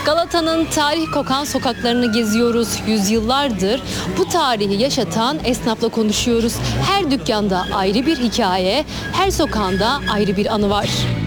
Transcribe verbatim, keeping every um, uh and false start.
Galata'nın tarih kokan sokaklarını geziyoruz. Yüzyıllardır bu tarihi yaşatan esnafla konuşuyoruz. Her dükkanda ayrı bir hikaye, her sokağında ayrı bir anı var.